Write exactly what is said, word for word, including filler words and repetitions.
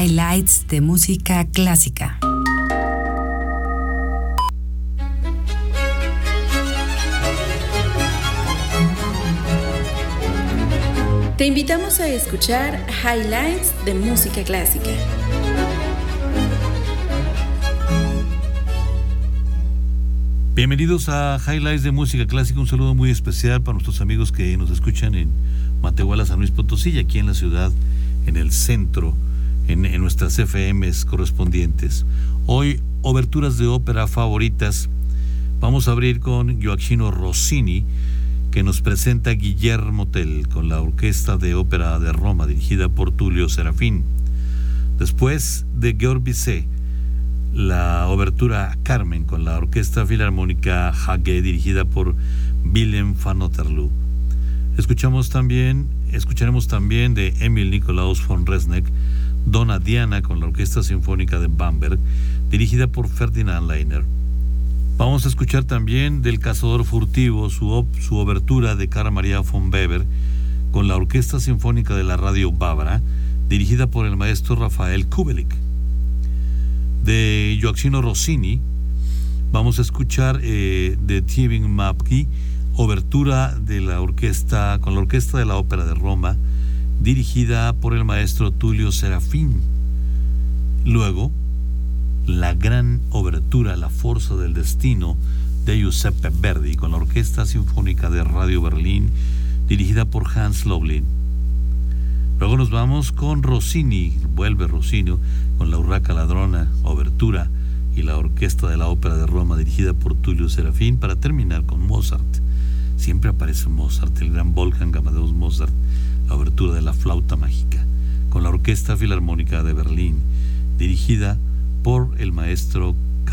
Highlights de música clásica. Te invitamos a escuchar Highlights de música clásica. Bienvenidos a Highlights de música clásica. Un saludo muy especial para nuestros amigos que nos escuchan en Matehuala, San Luis Potosí, y aquí en la ciudad, en el centro, en, en nuestras F Ms correspondientes. Hoy, oberturas de ópera favoritas. Vamos a abrir con Gioachino Rossini, que nos presenta Guillermo Tell con la Orquesta de Ópera de Roma, dirigida por Tullio Serafin. Después de Georg Bizet, la obertura Carmen con la Orquesta Filarmónica Hague, dirigida por Willem van Otterloo. Escuchamos también, escucharemos también de Emil Nikolaus von Resneck, Donna Diana con la Orquesta Sinfónica de Bamberg, dirigida por Ferdinand Leiner. Vamos a escuchar también del Cazador Furtivo, su, op, su obertura de Carl Maria von Weber, con la Orquesta Sinfónica de la Radio Bávara, dirigida por el maestro Rafael Kubelik. De Gioachino Rossini vamos a escuchar eh, de Thieben Mapki, obertura de la orquesta con la Orquesta de la Ópera de Roma, dirigida por el maestro Tullio Serafin. Luego, la gran obertura La Forza del Destino de Giuseppe Verdi con la Orquesta Sinfónica de Radio Berlín, dirigida por Hans Löbling. Luego nos vamos con Rossini, vuelve Rossini, con la Urraca Ladrona, obertura, y la Orquesta de la Ópera de Roma, dirigida por Tullio Serafin, para terminar con Mozart. Siempre aparece Mozart, el gran Wolfgang Amadeus Mozart, la obertura de La Flauta Mágica, con la Orquesta Filarmónica de Berlín, dirigida por el maestro